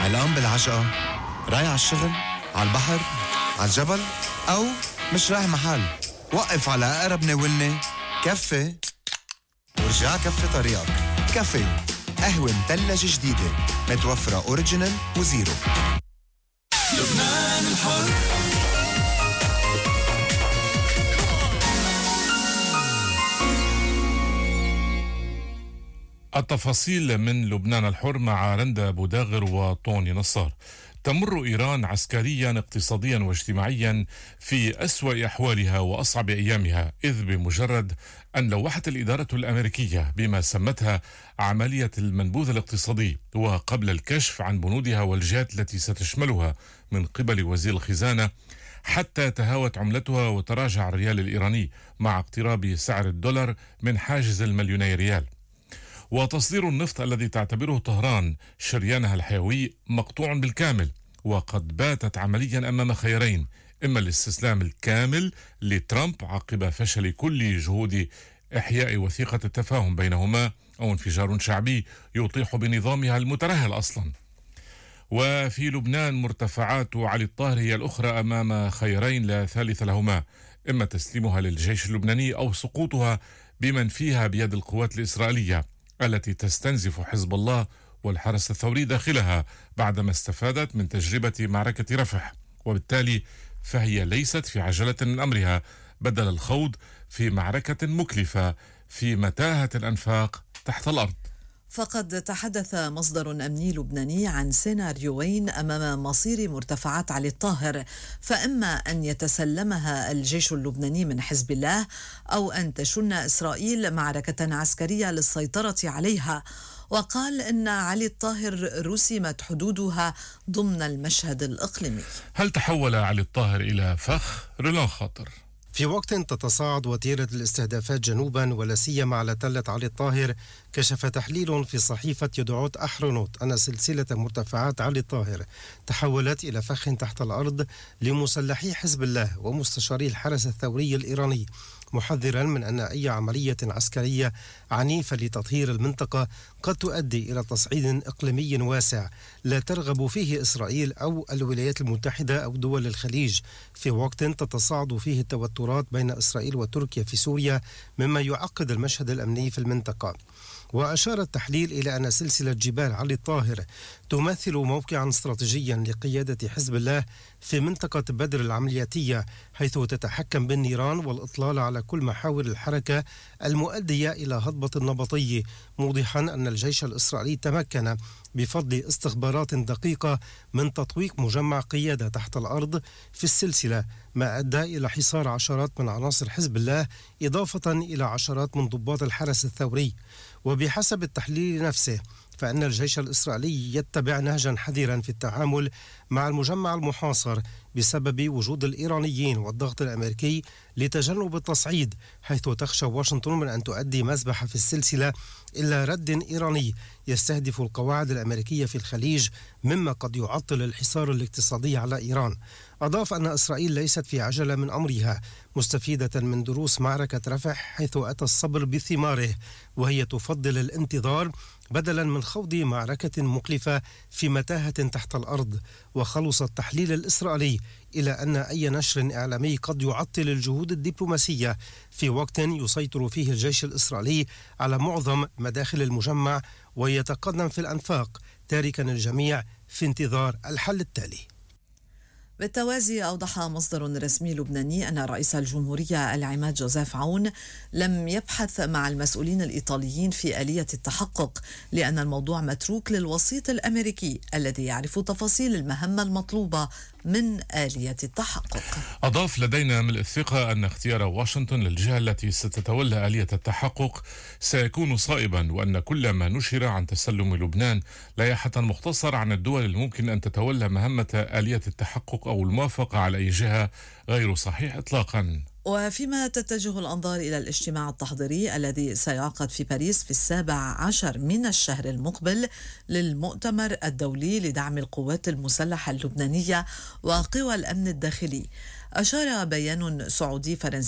علقان بالعجقة، رايح على الشغل، على البحر، على الجبل، أو مش رايح محل. وقف على أقرب ناولني كفي ورجع كفي طريقك. كفي قهوة مثلجة جديدة متوفرة أوريجينال وزيرو. لبنان الحر. التفاصيل من لبنان الحر مع رندا بوداغر وطوني نصار. تمر إيران عسكريا اقتصاديا واجتماعيا في أسوأ أحوالها وأصعب أيامها، إذ بمجرد أن لوحت الإدارة الأمريكية بما سمتها عملية المنبوذ الاقتصادي، وقبل الكشف عن بنودها والجهات التي ستشملها من قبل وزير الخزانة، حتى تهاوت عملتها وتراجع الريال الإيراني مع اقتراب سعر الدولار من حاجز المليوني ريال. وتصدير النفط الذي تعتبره طهران شريانها الحيوي مقطوع بالكامل، وقد باتت عمليا أمام خيارين: إما الاستسلام الكامل لترامب عقب فشل كل جهود إحياء وثيقة التفاهم بينهما، أو انفجار شعبي يطيح بنظامها المترهل أصلا. وفي لبنان مرتفعات علي الطاهر هي الأخرى أمام خيارين لا ثالث لهما: إما تسليمها للجيش اللبناني أو سقوطها بمن فيها بيد القوات الإسرائيلية التي تستنزف حزب الله والحرس الثوري داخلها بعدما استفادت من تجربة معركة رفح، وبالتالي فهي ليست في عجلة من أمرها بدل الخوض في معركة مكلفة في متاهة الأنفاق تحت الأرض. فقد تحدث مصدر أمني لبناني عن سيناريوين أمام مصير مرتفعات علي الطاهر، فإما أن يتسلمها الجيش اللبناني من حزب الله، أو أن تشن إسرائيل معركة عسكرية للسيطرة عليها. وقال إن علي الطاهر رسمت حدودها ضمن المشهد الإقليمي. هل تحول علي الطاهر إلى فخ؟ رولان خاطر. في وقت تتصاعد وتيرة الاستهدافات جنوبا ولا سيما على تلة علي الطاهر، كشف تحليل في صحيفة يدعوت أحرنوت أن سلسلة مرتفعات علي الطاهر تحولت إلى فخ تحت الأرض لمسلحي حزب الله ومستشاري الحرس الثوري الإيراني، محذرا من أن أي عملية عسكرية عنيفة لتطهير المنطقة قد تؤدي إلى تصعيد إقليمي واسع لا ترغب فيه إسرائيل أو الولايات المتحدة أو دول الخليج، في وقت تتصاعد فيه التوترات بين إسرائيل وتركيا في سوريا، مما يعقد المشهد الأمني في المنطقة. وأشار التحليل إلى أن سلسلة جبال علي الطاهر تمثل موقعا استراتيجيا لقيادة حزب الله في منطقة بدر العملياتية، حيث تتحكم بالنيران والإطلال على كل محاور الحركة المؤدية إلى هضبة النبطية، موضحا أن الجيش الإسرائيلي تمكن بفضل استخبارات دقيقة من تطويق مجمع قيادة تحت الأرض في السلسلة، ما أدى إلى حصار عشرات من عناصر حزب الله إضافة إلى عشرات من ضباط الحرس الثوري. وبحسب التحليل نفسه، فإن الجيش الإسرائيلي يتبع نهجا حذرا في التعامل مع المجمع المحاصر بسبب وجود الإيرانيين والضغط الأمريكي لتجنب التصعيد، حيث تخشى واشنطن من أن تؤدي مذبحة في السلسلة إلى رد إيراني يستهدف القواعد الأمريكية في الخليج، مما قد يعطل الحصار الاقتصادي على إيران. أضاف أن إسرائيل ليست في عجلة من أمرها، مستفيدة من دروس معركة رفح حيث أتى الصبر بثماره، وهي تفضل الانتظار بدلا من خوض معركة مكلفة في متاهة تحت الأرض. وخلص التحليل الإسرائيلي إلى أن أي نشر إعلامي قد يعطل الجهود الدبلوماسية في وقت يسيطر فيه الجيش الإسرائيلي على معظم مداخل المجمع ويتقدم في الأنفاق، تاركا الجميع في انتظار الحل التالي. بالتوازي أوضح مصدر رسمي لبناني أن رئيس الجمهورية العماد جوزيف عون لم يبحث مع المسؤولين الإيطاليين في آلية التحقق، لأن الموضوع متروك للوسيط الأمريكي الذي يعرف تفاصيل المهمة المطلوبة من آلية التحقق. أضاف: لدينا ملء الثقة أن اختيار واشنطن للجهة التي ستتولى آلية التحقق سيكون صائبا، وأن كل ما نشر عن تسلم لبنان لائحة مختصرة عن الدول الممكن أن تتولى مهمة آلية التحقق أو الموافقة على أي جهة غير صحيح إطلاقا. وفيما تتجه الأنظار إلى الاجتماع التحضيري الذي سيعقد في باريس في 17 من الشهر المقبل للمؤتمر الدولي لدعم القوات المسلحة اللبنانية وقوى الأمن الداخلي، أشار بيان سعودي فرنسي